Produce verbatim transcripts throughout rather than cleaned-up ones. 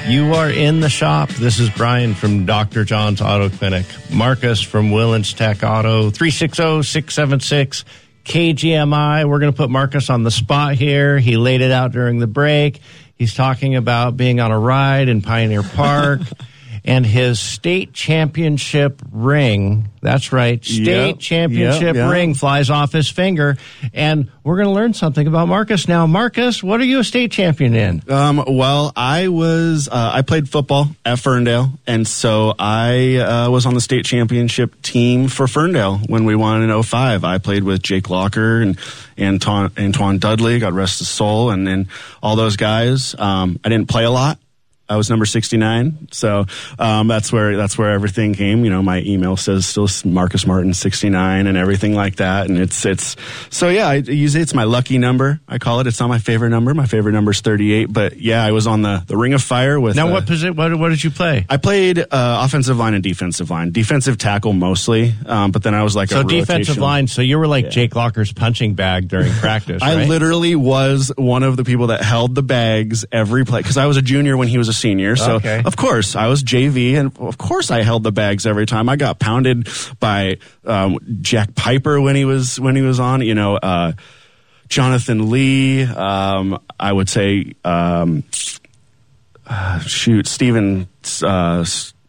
You are in the shop. This is Brian from Doctor John's Auto Clinic. Marcus from Willens Tech Auto. three six zero, six seven six, K G M I. We're going to put Marcus on the spot here. He laid it out during the break. He's talking about being on a ride in Pioneer Park and his state championship ring. That's right. State yep, championship yep, yep. ring flies off his finger. And we're going to learn something about Marcus now. Marcus, what are you a state champion in? Um, well, I was, uh, I played football at Ferndale. And so I uh, was on the state championship team for Ferndale when we won in oh five. I played with Jake Locker and Anton, Antoine Dudley, God rest his soul, and then all those guys. Um, I didn't play a lot. I was number sixty-nine, so um, that's where that's where everything came. You know, my email says still Marcus Martin sixty-nine and everything like that, and it's it's so yeah. I use it. It's my lucky number. I call it. It's not my favorite number. My favorite number is thirty-eight. But yeah, I was on the, the Ring of Fire with. Now, uh, what position? What, what did you play? I played uh, offensive line and defensive line, defensive tackle mostly. Um, but then I was like so a defensive rotational. line. So you were like Yeah. Jake Locker's punching bag during practice. I right? literally was one of the people that held the bags every play because I was a junior when he was a senior. So Okay. of course I was J V, and of course I held the bags every time. I got pounded by um, Jack Piper when he was when he was on. You know, uh, Jonathan Lee. Um, I would say, um, uh, shoot, Stephen. Uh,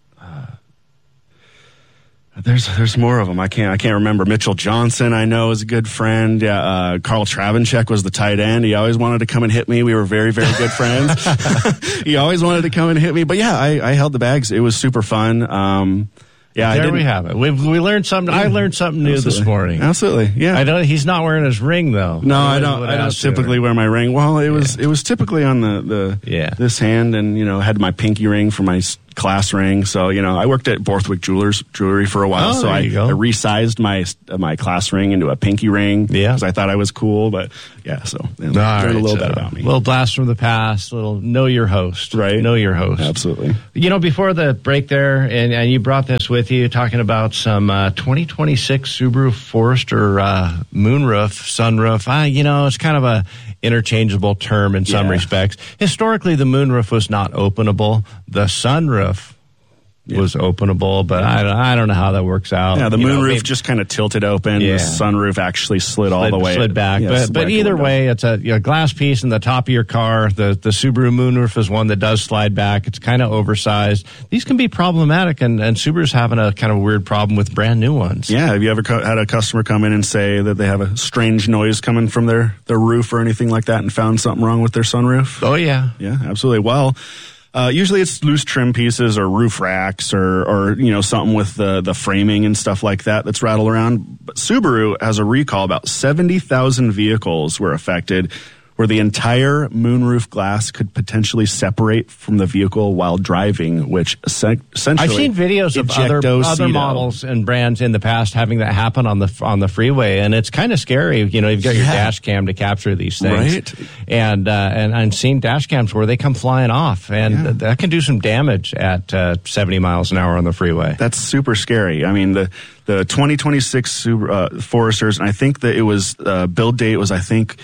There's there's more of them. I can't I can't remember. Mitchell Johnson, I know, is a good friend. Yeah, uh, Carl Travenchek was the tight end. He always wanted to come and hit me. We were very very good friends. He always wanted to come and hit me. But yeah, I, I held the bags. It was super fun. Um, yeah, there I we have it. We we learned something. I learned something new Absolutely. this morning. Absolutely, yeah. I don't. He's not wearing his ring though. No, I Otherwise don't. would I don't ask you. typically wear my ring. Well, it was it was typically on the the Yeah. this hand, and you know, had my pinky ring for my s- class ring. So you know, I worked at Borthwick Jewelers Jewelry for a while. Oh, so there I, you go. I resized my uh, my class ring into a pinky ring. Yeah. because I thought I was cool. But yeah, so you know, All learned right, a little so bit about me. Little blast from the past. Little know your host. Right. Know your host. Absolutely. You know, before the break there, and, and you brought this with you, talking about some uh, twenty twenty-six Subaru Forester uh, moonroof, sunroof. Uh, you know, it's kind of a interchangeable term in some Yeah. respects. Historically, the moonroof was not openable. The sunroof was openable, but I, don't- I don't know how that works out. Yeah, the You know, moonroof maybe- just kind of tilted open. Yeah. The sunroof actually slid, all slid, the way. slid back. Yeah, but slid but back the either window. way, it's a, you know, glass piece in the top of your car. The the Subaru moonroof is one that does slide back. It's kind of oversized. These can be problematic, and, and Subaru's having a kind of weird problem with brand new ones. Yeah, have you ever co- had a customer come in and say that they have a strange noise coming from their, their roof or anything like that and found something wrong with their sunroof? Oh, yeah. Yeah, absolutely. Well, uh, usually it's loose trim pieces or roof racks or, or, you know, something with the, the framing and stuff like that that's rattled around. But Subaru has a recall. About seventy thousand vehicles were affected, where the entire moonroof glass could potentially separate from the vehicle while driving, which essen- essentially... I've seen videos of other, ejecto other cedo. models and brands in the past having that happen on the on the freeway, and it's kind of scary. You know, you've got your Yeah. dash cam to capture these things, Right. And uh, and I've seen dash cams where they come flying off, and Yeah. that can do some damage at uh, seventy miles an hour on the freeway. That's super scary. I mean, the the twenty twenty-six Subaru, uh, Foresters, and I think that it was uh, build date was I think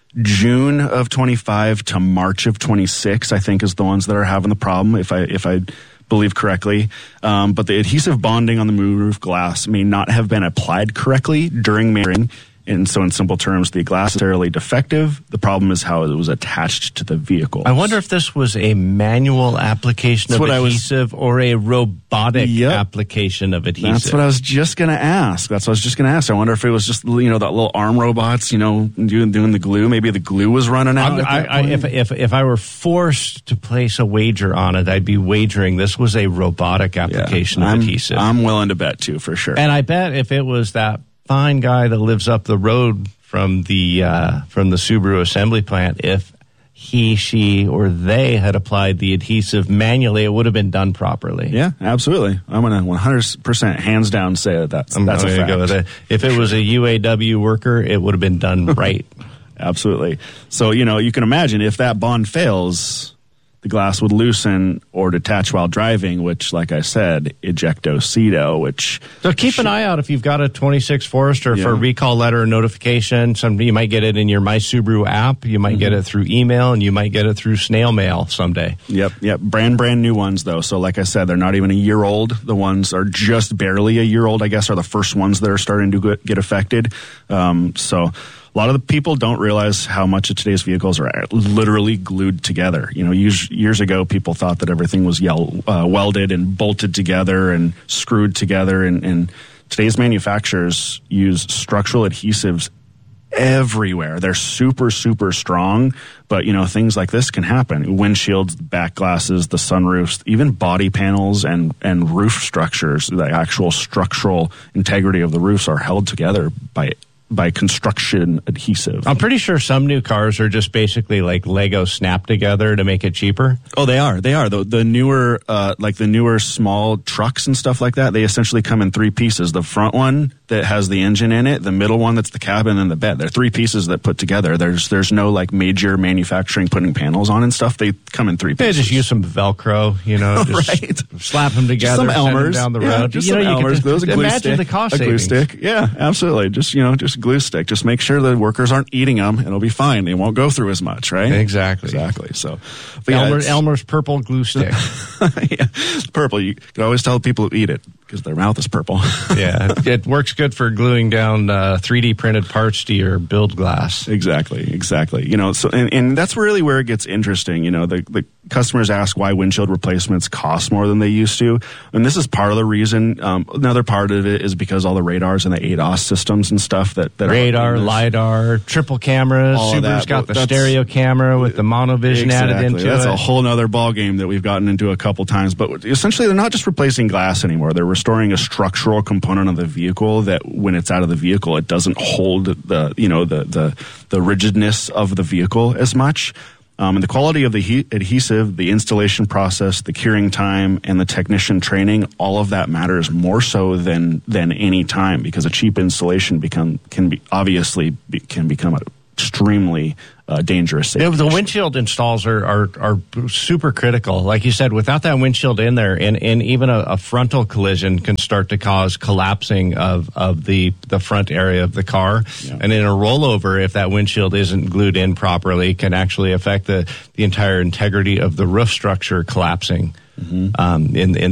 June of twenty-five to March of twenty-six. I think is the ones that are having the problem. If I if I believe correctly, um, but the adhesive bonding on the moonroof glass may not have been applied correctly during marrying. And so, in simple terms, the glass is necessarily defective. The problem is how it was attached to the vehicle. I wonder if this was a manual application That's of what I was- adhesive or a robotic Yep. application of adhesive. That's what I was just going to ask. That's what I was just going to ask. I wonder if it was just, you know, that little arm robots, you know, doing, doing the glue. Maybe the glue was running out. I'm- at I, that I, point. if, if if I were forced to place a wager on it, I'd be wagering this was a robotic Yeah. application I'm, of adhesive. I'm willing to bet too, for sure. And I bet if it was that fine guy that lives up the road from the uh, from the Subaru assembly plant, if he, she, or they had applied the adhesive manually, it would have been done properly. yeah, absolutely. I'm going to one hundred percent hands down say that that's, I'm that's a going to fact. go with it. If it was a U A W worker, it would have been done right. Absolutely. So, you know, you can imagine if that bond fails, the glass would loosen or detach while driving, which, like I said, ejectocito, which... So keep an eye out if you've got a twenty-six Forester Yeah. for a recall letter or notification. Some, you might get it in your My Subaru app. You might mm-hmm. get it through email, and you might get it through snail mail someday. Yep, yep. Brand, brand new ones, though. So like I said, they're not even a year old. The ones are just barely a year old, I guess, are the first ones that are starting to get, get affected. Um, so... A lot of the people don't realize how much of today's vehicles are literally glued together. You know, years, years ago, people thought that everything was yell, uh, welded and bolted together and screwed together. And, and today's manufacturers use structural adhesives everywhere. They're super, super strong. But, you know, things like this can happen. Windshields, back glasses, the sunroofs, even body panels and, and roof structures, the actual structural integrity of the roofs are held together by by construction adhesive. I'm pretty sure some new cars are just basically like Lego snapped together to make it cheaper. Oh, they are. They are. The, the newer, uh, like the newer small trucks and stuff like that, they essentially come in three pieces. The front one that has the engine in it, the middle one that's the cabin, and the bed. They're three pieces that put together. There's there's no like major manufacturing putting panels on and stuff. They come in three pieces. They just use some Velcro, you know, just right. slap them together, just some Elmers down the yeah, road. Just you some know, Elmers. You can just, Those a glue imagine stick, the cost a glue savings. stick. Yeah, absolutely. Just you know, just glue stick. Just make sure the workers aren't eating them. It'll be fine. They won't go through as much, right? Exactly. Exactly. So, Elmer, yeah, Elmer's purple glue stick. yeah, it's purple. You can always tell people who eat it because their mouth is purple. yeah, it, it works good for gluing down uh, three D printed parts to your build glass. Exactly, exactly. You know, so and, and that's really where it gets interesting. You know, the the customers ask why windshield replacements cost more than they used to, and this is part of the reason. Um, another part of it is because all the radars and the A D O S systems and stuff that, that radar, lidar, triple cameras. All Subaru's that, got the that's, stereo camera with the monovision exactly. added into that's it. That's a whole other ball game that we've gotten into a couple times. But essentially, they're not just replacing glass anymore. They're restoring a structural component of the vehicle that, when it's out of the vehicle, it doesn't hold the you know the the, the rigidness of the vehicle as much. Um, and the quality of the he- adhesive, the installation process, the curing time, and the technician training, all of that matters more so than than any time, because a cheap installation become can be obviously be, can become a extremely uh, dangerous. The, the windshield installs are, are are super critical. Like you said, without that windshield in there, and, and even a, a frontal collision can start to cause collapsing of, of the, the front area of the car. Yeah. And in a rollover, if that windshield isn't glued in properly, can actually affect the, the entire integrity of the roof structure collapsing. Mm-hmm. um, in, in